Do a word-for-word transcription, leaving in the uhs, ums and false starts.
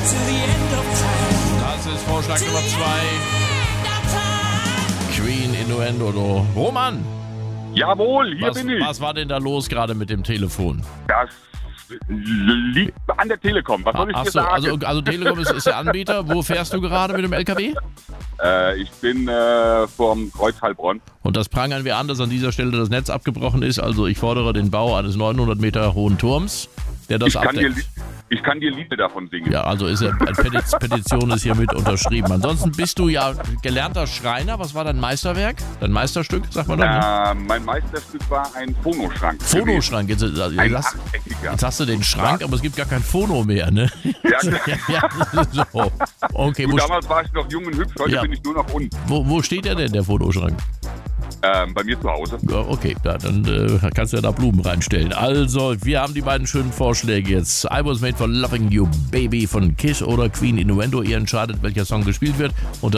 Das ist Vorschlag Nummer zwei. Queen Innuendo. Roman! Jawohl, hier was, bin ich. Was war denn da los gerade mit dem Telefon? Das liegt an der Telekom. Was soll ich Ach dir so, sagen? also, also Telekom ist, ist der Anbieter. Wo fährst du gerade mit dem L K W? Äh, ich bin äh, vom Kreuz Heilbronn. Und das prangern wir an, dass an dieser Stelle das Netz abgebrochen ist. Also ich fordere den Bau eines neunhundert Meter hohen Turms, der das Ich kann, dir, abdeckt. Li- ich kann dir Lieder davon singen. Ja, also ist ja, eine Petiz- Petition ist hiermit unterschrieben. Ansonsten bist du ja gelernter Schreiner. Was war dein Meisterwerk? Dein Meisterstück, sagt man doch, ne? Äh, mein Meisterstück war ein Phonoschrank. Phonoschrank. Jetzt, also, Ein jetzt, hast, achteckiger. jetzt hast du den Schrank, aber es gibt gar kein Phono mehr, ne? Ja, ja, ja, so. Okay, du, wo, damals war ich noch jung und hübsch, heute Ja. bin ich nur noch unten. wo, wo steht der denn, der Phonoschrank? Ähm, bei mir zu Hause. Ja, okay, ja, dann äh, kannst du ja da Blumen reinstellen. Also, wir haben die beiden schönen Vorschläge jetzt. I Was Made for Loving You, Baby von Kiss oder Queen Innuendo. Ihr entscheidet, welcher Song gespielt wird. Und